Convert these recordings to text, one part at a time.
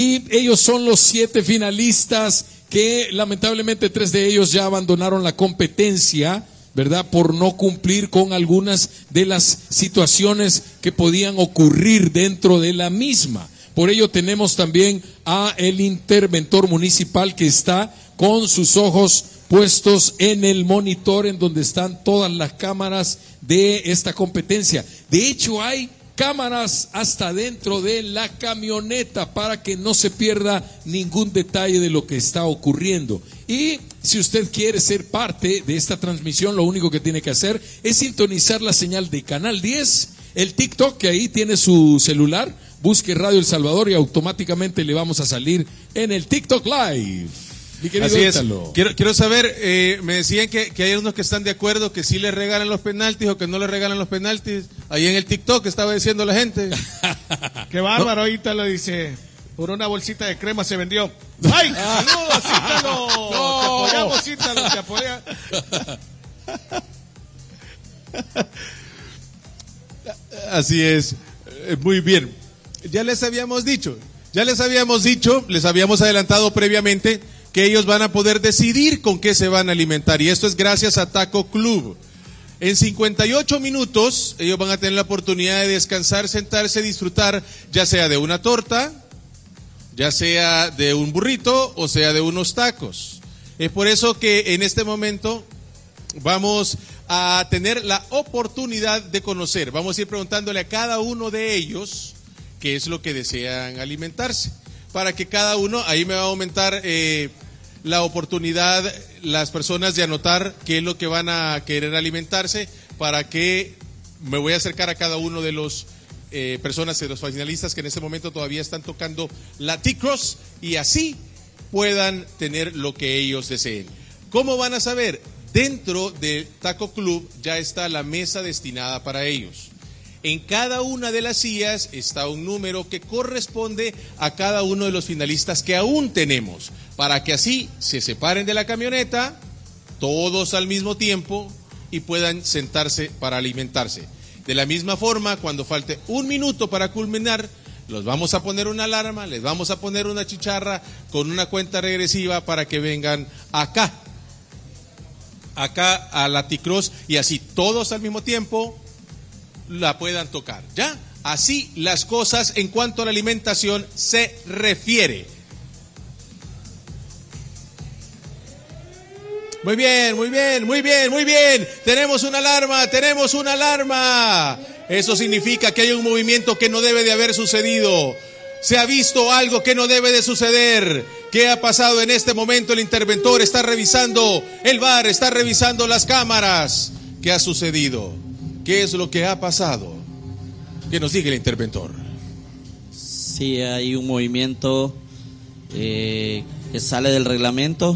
Y ellos son los 7 finalistas que lamentablemente 3 de ellos ya abandonaron la competencia, ¿verdad? Por no cumplir con algunas de las situaciones que podían ocurrir dentro de la misma. Por ello tenemos también a el interventor municipal que está con sus ojos puestos en el monitor en donde están todas las cámaras de esta competencia. De hecho, hay cámaras hasta dentro de la camioneta para que no se pierda ningún detalle de lo que está ocurriendo. Y si usted quiere ser parte de esta transmisión, lo único que tiene que hacer es sintonizar la señal de Canal 10, el TikTok, que ahí tiene su celular, busque Radio El Salvador y automáticamente le vamos a salir en el TikTok Live. Mi querido Así es. Ítalo. Quiero saber, me decían que hay unos que están de acuerdo que sí le regalan los penaltis o que no le regalan los penaltis. Ahí en el TikTok estaba diciendo la gente. Qué bárbaro, Ítalo dice, por una bolsita de crema se vendió. ¡Ay! ¡Saludos, Ítalo! No. Te apoyamos, Ítalo, te apoya. Así es, muy bien. Ya les habíamos dicho, les habíamos adelantado previamente que ellos van a poder decidir con qué se van a alimentar, y esto es gracias a Taco Club. En 58 minutos ellos van a tener la oportunidad de descansar, sentarse, disfrutar, ya sea de una torta, ya sea de un burrito o sea de unos tacos. Es por eso que en este momento vamos a tener la oportunidad de conocer, vamos a ir preguntándole a cada uno de ellos qué es lo que desean alimentarse, para que cada uno, ahí me va a aumentar la oportunidad, las personas de anotar qué es lo que van a querer alimentarse, para que me voy a acercar a cada uno de los personas, de los finalistas que en este momento todavía están tocando la T-Cross, y así puedan tener lo que ellos deseen. ¿Cómo van a saber? Dentro del Taco Club ya está la mesa destinada para ellos. En cada una de las sillas está un número que corresponde a cada uno de los finalistas que aún tenemos, para que así se separen de la camioneta, todos al mismo tiempo, y puedan sentarse para alimentarse. De la misma forma, cuando falte un minuto para culminar, los vamos a poner una alarma, les vamos a poner una chicharra con una cuenta regresiva para que vengan acá a la T-Cross, y así todos al mismo tiempo la puedan tocar, ¿ya? Así las cosas en cuanto a la alimentación se refiere. Muy bien. Tenemos una alarma. Eso significa que hay un movimiento que no debe de haber sucedido. Se ha visto algo que no debe de suceder. ¿Qué ha pasado en este momento? El interventor está revisando el bar, está revisando las cámaras. ¿Qué ha sucedido? ¿Qué es lo que ha pasado? Que nos diga el interventor. Sí, hay un movimiento que sale del reglamento.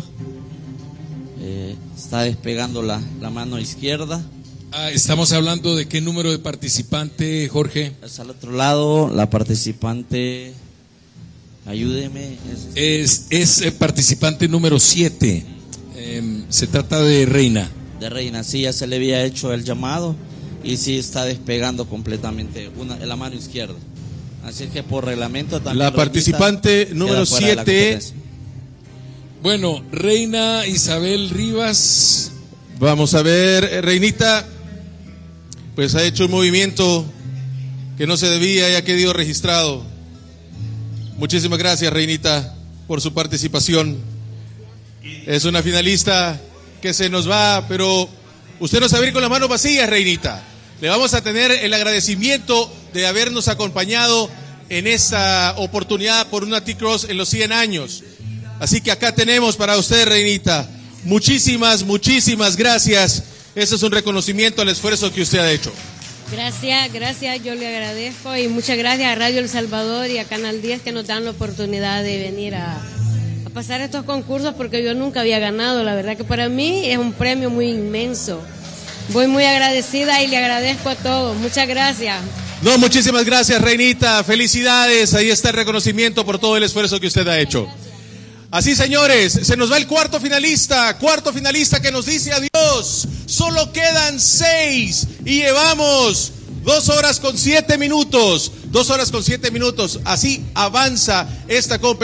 Está despegando la mano izquierda. Estamos hablando de qué número de participante, Jorge. Es al otro lado, la participante, ayúdeme. Es participante número 7. Se trata de Reina. De Reina, sí, ya se le había hecho el llamado y sí está despegando completamente la mano izquierda. Así que por reglamento también. La participante número 7. Bueno, Reina Isabel Rivas. Vamos a ver, Reinita, pues ha hecho un movimiento que no se debía y ha quedado registrado. Muchísimas gracias, Reinita, por su participación. Es una finalista que se nos va, pero usted no se va a ir con las manos vacías, Reinita. Le vamos a tener el agradecimiento de habernos acompañado en esta oportunidad por una T-Cross en los 100 años. Así que acá tenemos para usted, Reinita. Muchísimas gracias. Ese es un reconocimiento al esfuerzo que usted ha hecho. Gracias, yo le agradezco, y muchas gracias a Radio El Salvador y a Canal 10 que nos dan la oportunidad de venir a pasar estos concursos, porque yo nunca había ganado. La verdad que para mí es un premio muy inmenso. Voy muy agradecida y le agradezco a todos. Muchas gracias. No, muchísimas gracias, Reinita. Felicidades. Ahí está el reconocimiento por todo el esfuerzo que usted ha hecho. Así, señores, se nos va el cuarto finalista que nos dice adiós. Solo quedan 6 y llevamos 2 horas con 7 minutos. 2 horas con 7 minutos. Así avanza esta competencia.